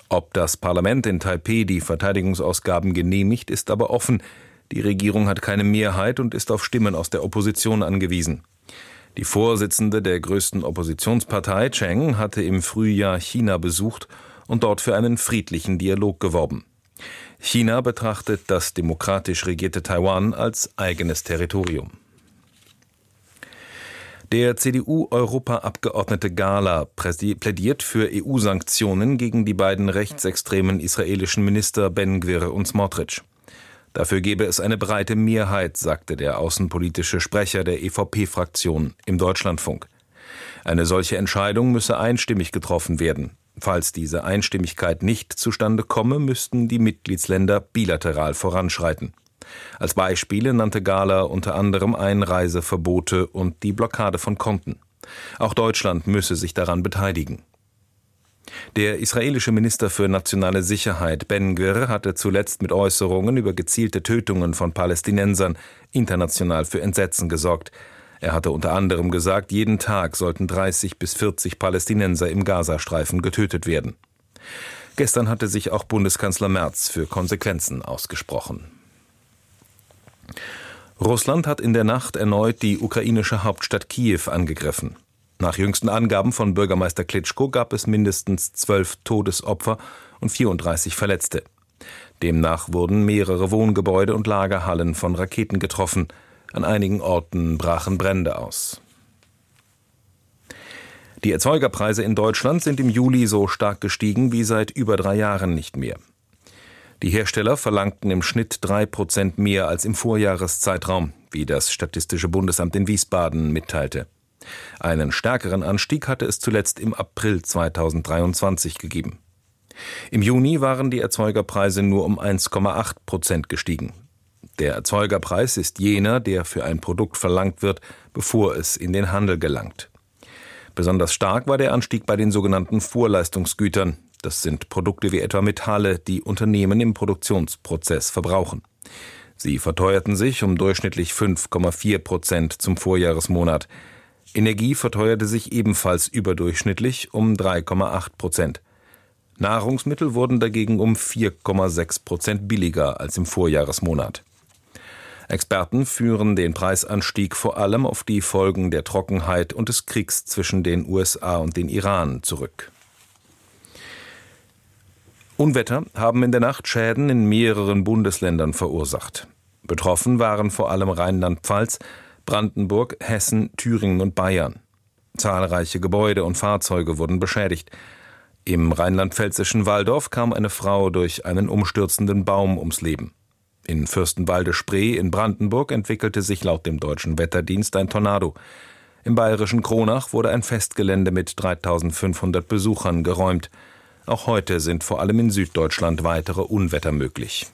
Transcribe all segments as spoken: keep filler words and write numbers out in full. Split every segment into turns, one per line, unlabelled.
Ob das Parlament in Taipeh die Verteidigungsausgaben genehmigt, ist aber offen. Die Regierung hat keine Mehrheit und ist auf Stimmen aus der Opposition angewiesen. Die Vorsitzende der größten Oppositionspartei, Cheng, hatte im Frühjahr China besucht und dort für einen friedlichen Dialog geworben. China betrachtet das demokratisch regierte Taiwan als eigenes Territorium. Der C D U-Europaabgeordnete Gahler plädiert für E U-Sanktionen gegen die beiden rechtsextremen israelischen Minister Ben-Gvir und Smotrich. Dafür gebe es eine breite Mehrheit, sagte der außenpolitische Sprecher der E V P-Fraktion im Deutschlandfunk. Eine solche Entscheidung müsse einstimmig getroffen werden. Falls diese Einstimmigkeit nicht zustande komme, müssten die Mitgliedsländer bilateral voranschreiten. Als Beispiele nannte Gahler unter anderem Einreiseverbote und die Blockade von Konten. Auch Deutschland müsse sich daran beteiligen. Der israelische Minister für nationale Sicherheit Ben-Gvir hatte zuletzt mit Äußerungen über gezielte Tötungen von Palästinensern international für Entsetzen gesorgt. Er hatte unter anderem gesagt, jeden Tag sollten dreißig bis vierzig Palästinenser im Gazastreifen getötet werden. Gestern hatte sich auch Bundeskanzler Merz für Konsequenzen ausgesprochen. Russland hat in der Nacht erneut die ukrainische Hauptstadt Kiew angegriffen. Nach jüngsten Angaben von Bürgermeister Klitschko gab es mindestens zwölf Todesopfer und vierunddreißig Verletzte. Demnach wurden mehrere Wohngebäude und Lagerhallen von Raketen getroffen. An einigen Orten brachen Brände aus. Die Erzeugerpreise in Deutschland sind im Juli so stark gestiegen wie seit über drei Jahren nicht mehr. Die Hersteller verlangten im Schnitt drei Prozent mehr als im Vorjahreszeitraum, wie das Statistische Bundesamt in Wiesbaden mitteilte. Einen stärkeren Anstieg hatte es zuletzt im April zweitausenddreiundzwanzig gegeben. Im Juni waren die Erzeugerpreise nur um eins Komma acht Prozent gestiegen. Der Erzeugerpreis ist jener, der für ein Produkt verlangt wird, bevor es in den Handel gelangt. Besonders stark war der Anstieg bei den sogenannten Vorleistungsgütern. Das sind Produkte wie etwa Metalle, die Unternehmen im Produktionsprozess verbrauchen. Sie verteuerten sich um durchschnittlich fünf Komma vier Prozent zum Vorjahresmonat. Energie verteuerte sich ebenfalls überdurchschnittlich um drei Komma acht Prozent. Nahrungsmittel wurden dagegen um vier Komma sechs Prozent billiger als im Vorjahresmonat. Experten führen den Preisanstieg vor allem auf die Folgen der Trockenheit und des Kriegs zwischen den U S A und den Iran zurück. Unwetter haben in der Nacht Schäden in mehreren Bundesländern verursacht. Betroffen waren vor allem Rheinland-Pfalz, Brandenburg, Hessen, Thüringen und Bayern. Zahlreiche Gebäude und Fahrzeuge wurden beschädigt. Im rheinland-pfälzischen Walldorf kam eine Frau durch einen umstürzenden Baum ums Leben. In Fürstenwalde-Spree in Brandenburg entwickelte sich laut dem Deutschen Wetterdienst ein Tornado. Im bayerischen Kronach wurde ein Festgelände mit dreitausendfünfhundert Besuchern geräumt. Auch heute sind vor allem in Süddeutschland weitere Unwetter möglich.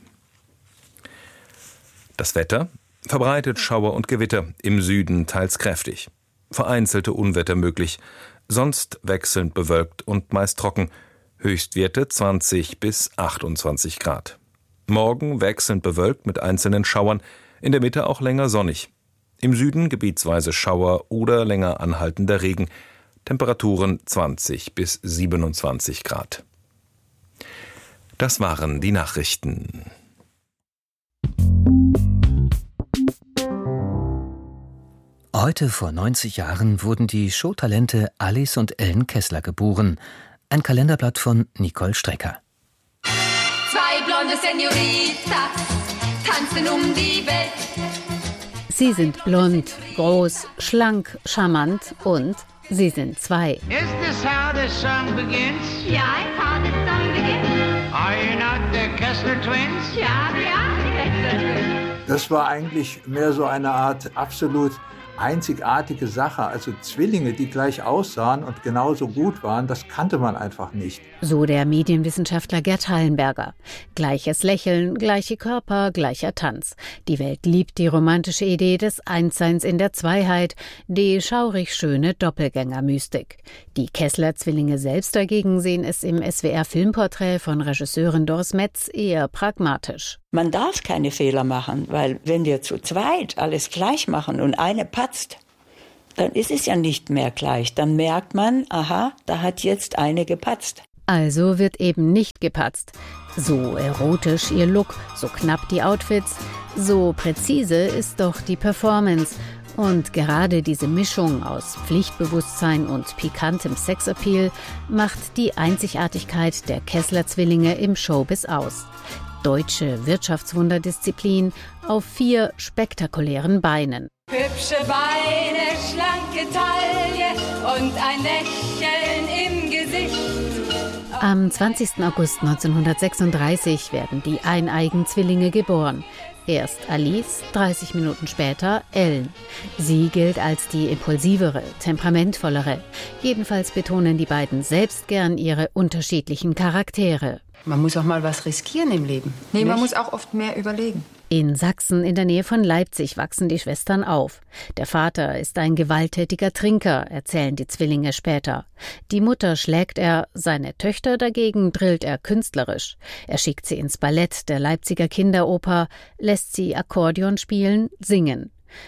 Das Wetter: verbreitet Schauer und Gewitter, im Süden teils kräftig. Vereinzelte Unwetter möglich, sonst wechselnd bewölkt und meist trocken. Höchstwerte zwanzig bis achtundzwanzig Grad. Morgen wechselnd bewölkt mit einzelnen Schauern, in der Mitte auch länger sonnig. Im Süden gebietsweise Schauer oder länger anhaltender Regen. Temperaturen zwanzig bis siebenundzwanzig Grad. Das waren die Nachrichten.
Heute vor neunzig Jahren wurden die Showtalente Alice und Ellen Kessler geboren. Ein Kalenderblatt von Nicole Strecker.
Zwei blonde Senoritas tanzen um die Welt.
Sie sind blond, groß, schlank, charmant und sie sind zwei.
Is this how the song begins?
Ja, how the song begins.
Are you not the Kessler Twins?
Ja, wir are the Kessler Twins.
Das war eigentlich mehr so eine Art absolut einzigartige Sache. Also Zwillinge, die gleich aussahen und genauso gut waren, das kannte man einfach nicht.
So der Medienwissenschaftler Gerd Hallenberger. Gleiches Lächeln, gleiche Körper, gleicher Tanz. Die Welt liebt die romantische Idee des Einsseins in der Zweiheit, die schaurig schöne Doppelgängermystik. Die Kessler-Zwillinge selbst dagegen sehen es im S W R-Filmporträt von Regisseurin Doris Metz eher pragmatisch.
Man darf keine Fehler machen, weil wenn wir zu zweit alles gleich machen und eine patzt, dann ist es ja nicht mehr gleich. Dann merkt man, aha, da hat jetzt eine gepatzt.
Also wird eben nicht gepatzt. So erotisch ihr Look, so knapp die Outfits, so präzise ist doch die Performance. Und gerade diese Mischung aus Pflichtbewusstsein und pikantem Sexappeal macht die Einzigartigkeit der Kessler-Zwillinge im Showbiz aus. Deutsche Wirtschaftswunderdisziplin auf vier spektakulären Beinen.
Hübsche Beine, schlanke Taille und ein Lächeln im Gesicht.
Am zwanzigsten August neunzehnhundertsechsunddreißig werden die eineigen Zwillinge geboren. Erst Alice, dreißig Minuten später Ellen. Sie gilt als die impulsivere, temperamentvollere. Jedenfalls betonen die beiden selbst gern ihre unterschiedlichen Charaktere.
Man muss auch mal was riskieren im Leben. Nee, nicht? Man muss auch oft mehr überlegen.
In Sachsen in der Nähe von Leipzig wachsen die Schwestern auf. Der Vater ist ein gewalttätiger Trinker, erzählen die Zwillinge später. Die Mutter schlägt er, seine Töchter dagegen drillt er künstlerisch. Er schickt sie ins Ballett der Leipziger Kinderoper, lässt sie Akkordeon spielen, singen.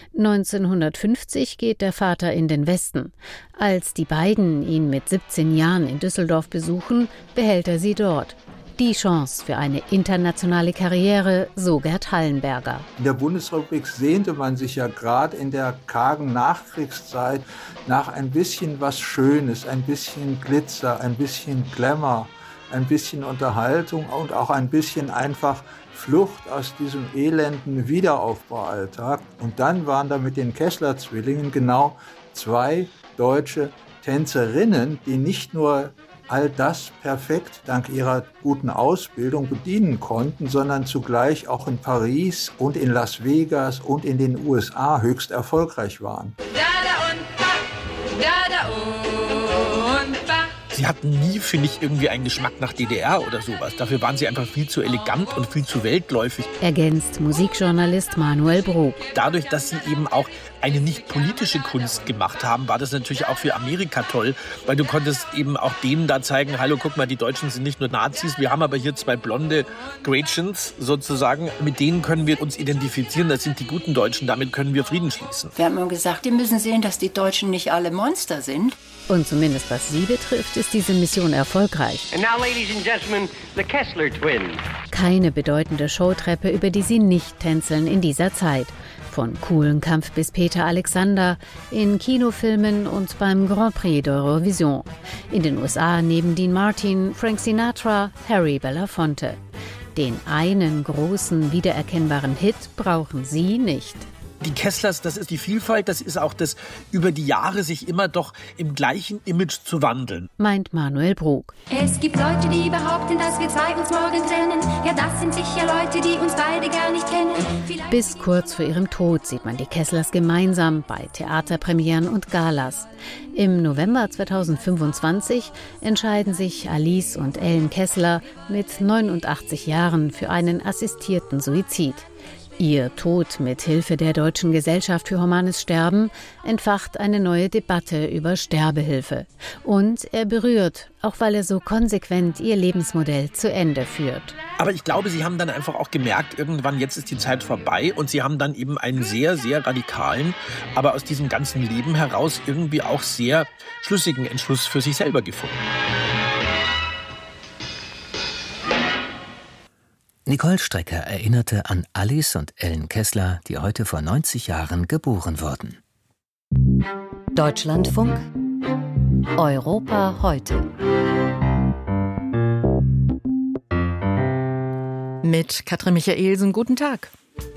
neunzehnhundertfünfzig geht der Vater in den Westen. Als die beiden ihn mit siebzehn Jahren in Düsseldorf besuchen, behält er sie dort. Die Chance für eine internationale Karriere, so Gerd Hallenberger.
In der Bundesrepublik sehnte man sich ja gerade in der kargen Nachkriegszeit nach ein bisschen was Schönes, ein bisschen Glitzer, ein bisschen Glamour, ein bisschen Unterhaltung und auch ein bisschen einfach Flucht aus diesem elenden Wiederaufbaualltag. Und dann waren da mit den Kessler-Zwillingen genau zwei deutsche Tänzerinnen, die nicht nur all das perfekt dank ihrer guten Ausbildung bedienen konnten, sondern zugleich auch in Paris und in Las Vegas und in den U S A höchst erfolgreich waren.
Da, da und da, da, da und da.
Sie hatten nie, finde ich, irgendwie einen Geschmack nach D D R oder sowas. Dafür waren sie einfach viel zu elegant und viel zu weltläufig.
Ergänzt Musikjournalist Manuel Brug.
Dadurch, dass sie eben auch eine nicht politische Kunst gemacht haben, war das natürlich auch für Amerika toll, weil du konntest eben auch denen da zeigen, hallo, guck mal, die Deutschen sind nicht nur Nazis, wir haben aber hier zwei blonde Gretchens sozusagen, mit denen können wir uns identifizieren, das sind die guten Deutschen, damit können wir Frieden schließen.
Wir haben immer gesagt, die müssen sehen, dass die Deutschen nicht alle Monster sind.
Und zumindest was sie betrifft, ist diese Mission erfolgreich.
And now, ladies and gentlemen, the Kessler Twins.
Keine bedeutende Showtreppe, über die sie nicht tänzeln in dieser Zeit. Von Kuhlenkampf bis Peter Alexander, in Kinofilmen und beim Grand Prix d'Eurovision. In den U S A neben Dean Martin, Frank Sinatra, Harry Belafonte. Den einen großen, wiedererkennbaren Hit brauchen sie nicht.
Die Kesslers, das ist die Vielfalt, das ist auch das über die Jahre sich immer doch im gleichen Image zu wandeln.
Meint Manuel Brug.
Es gibt Leute, die behaupten, dass wir zwei uns morgen trennen. Ja, das sind sicher Leute, die uns beide gar nicht kennen. Vielleicht
Bis kurz vor ihrem Tod sieht man die Kesslers gemeinsam bei Theaterpremieren und Galas. Im November zweitausendfünfundzwanzig entscheiden sich Alice und Ellen Kessler mit neunundachtzig Jahren für einen assistierten Suizid. Ihr Tod mit Hilfe der Deutschen Gesellschaft für Humanes Sterben entfacht eine neue Debatte über Sterbehilfe. Und er berührt, auch weil er so konsequent ihr Lebensmodell zu Ende führt.
Aber ich glaube, sie haben dann einfach auch gemerkt, irgendwann jetzt ist die Zeit vorbei und sie haben dann eben einen sehr, sehr radikalen, aber aus diesem ganzen Leben heraus irgendwie auch sehr schlüssigen Entschluss für sich selber gefunden.
Nicole Strecker erinnerte an Alice und Ellen Kessler, die heute vor neunzig Jahren geboren wurden.
Deutschlandfunk Europa heute.
Mit Katrin Michaelsen, guten Tag.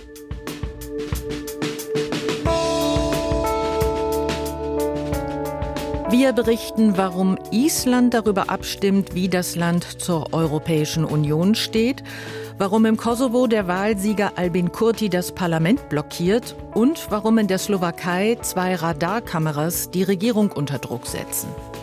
Wir berichten, warum Island darüber abstimmt, wie das Land zur Europäischen Union steht, warum im Kosovo der Wahlsieger Albin Kurti das Parlament blockiert und warum in der Slowakei zwei Radarkameras die Regierung unter Druck setzen.